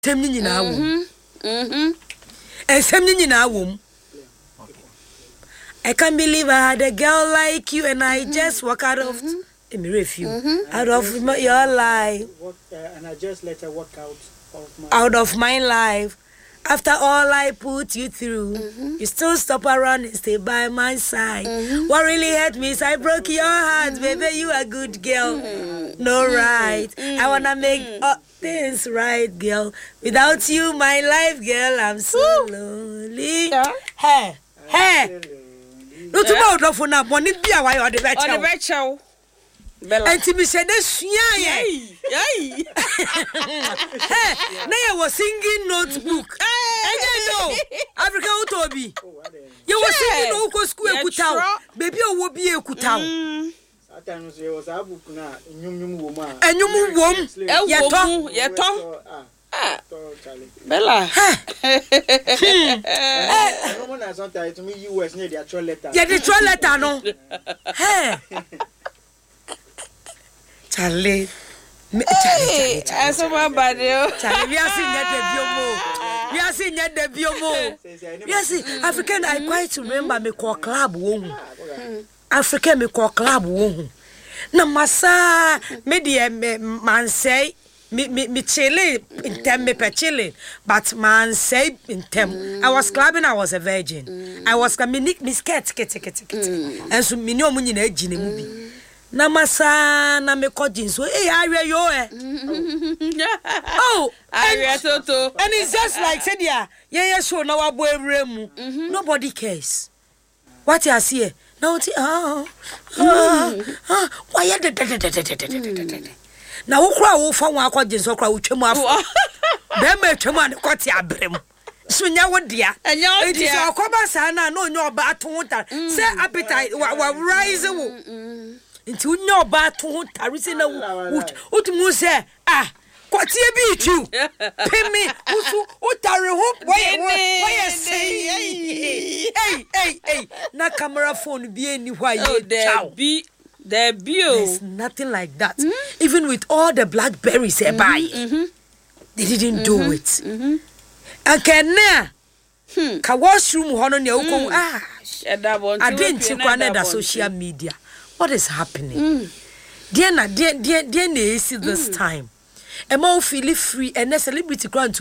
Tem nyina wo. Sem nyina wo. I can't believe I had a girl like you and I just walk out of out of your life. And I just let her walk out of my life. After all I put you through, you still stop around and stay by my side. What really hurt me is I broke your heart, baby. You a good girl, no right. I wanna make things right, girl. Without you, my life, girl, I'm so lonely. Hey. No tomorrow for now. One it be a while on the virtual. And to me said this, yay. Now I was singing notebook. And you know, Africa Toby. You were singing Oko School Kutao. Baby, will be a Kutao. Sometimes there was a book now, and you move woman. And you move woman. Your tongue. Bella. No one has sometimes to me, you was near the actual letter. Yeah, the actual letter, no. Hey. Charlie. Charlie. We are seeing the biomo. Yes, African, I quite remember me call club womb. African me call club womb. Na massa, media man say, me chile in tem me per chile, but man say in tem. I was clubbing, I was a virgin. I was coming, Miss Cat, and so me no money in a genie movie. Namasa na me kodin so area yo oh area toto and it's just like said yeah show na wabo ewre mu nobody cares what you see now why the na wo kra wo fa won akodin so kra wo twemu afo be ma twemu an kwoti abrem so nya wo dia it is akoba sa na no nya oba to hunta say appetite wa rise wo nti unyo ba to ho tarisi na utumu se kwatie bi tu pemi usu utare ho why say hey na camera phone bi eni hwa ye there be there's nothing like that even with all the blackberries buy they didn't do it and can ka washroom hono ne ukon I didn't see the social media. What is happening? Dear, see this time. A more feel free and a celebrity grant